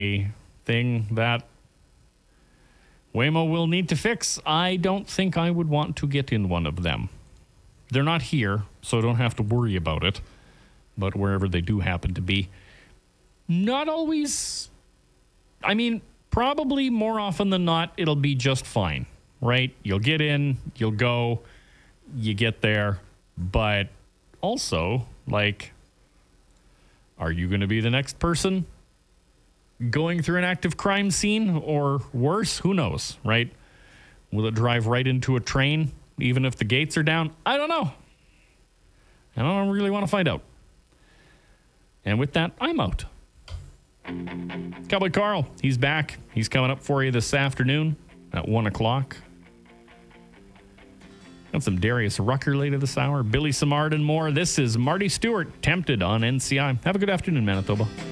thing that Waymo will need to fix. I don't think I would want to get in one of them. They're not here, so I don't have to worry about it. But wherever they do happen to be, not always. I mean, probably more often than not, it'll be just fine, right? You'll get in, you'll go, you get there. But also, like, are you going to be the next person going through an active crime scene or worse? Who knows, right? Will it drive right into a train, even if the gates are down? I don't know. I don't really want to find out. And with that, I'm out. Cowboy Carl, he's back. He's coming up for you this afternoon at 1 o'clock. Got some Darius Rucker later this hour, Billy Samard and more. This is Marty Stewart, Tempted on NCI. Have a good afternoon, Manitoba.